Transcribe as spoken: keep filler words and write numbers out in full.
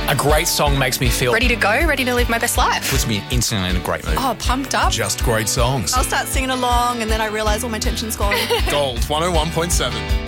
A great song makes me feel... Ready to go, ready to live my best life. Puts me instantly in a great mood. Oh, pumped up. Just great songs. I'll start singing along and then I realise all my tension's gone. Gold one oh one point seven.